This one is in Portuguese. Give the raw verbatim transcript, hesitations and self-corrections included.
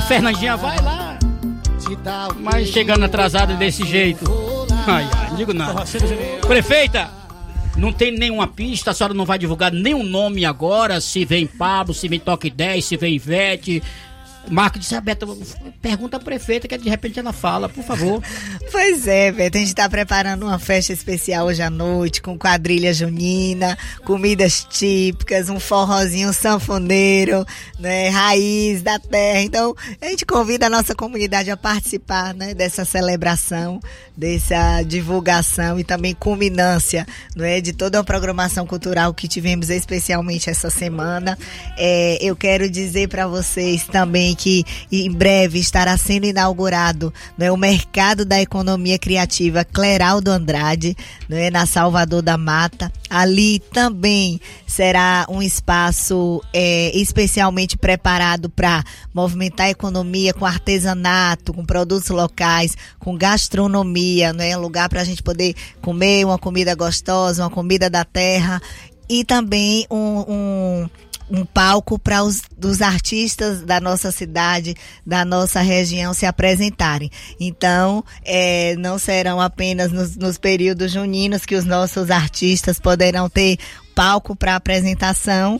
Fernandinha vai lá. Mas chegando atrasada desse jeito. Ai, ai, não digo nada. Prefeita, não tem nenhuma pista, a senhora não vai divulgar nenhum nome agora, se vem Pablo, se vem Toque dez, se vem Ivete. Marco disse, Beto, pergunta à prefeita que de repente ela fala, por favor. Pois é, Beto, a gente está preparando uma festa especial hoje à noite, com quadrilha junina, comidas típicas, um forrozinho sanfoneiro, né, raiz da terra. Então, a gente convida a nossa comunidade a participar, né, dessa celebração, dessa divulgação e também culminância, né, de toda a programação cultural que tivemos especialmente essa semana. É, eu quero dizer para vocês também que em breve estará sendo inaugurado, né, o Mercado da Economia Criativa Cleraldo Andrade, né, na Salvador da Mata. Ali também será um espaço é, especialmente preparado para movimentar a economia com artesanato, com produtos locais, com gastronomia, né, um lugar para a gente poder comer uma comida gostosa, uma comida da terra, e também um, um um palco para os dos artistas da nossa cidade, da nossa região se apresentarem. Então, é, não serão apenas nos, nos períodos juninos que os nossos artistas poderão ter palco para apresentação,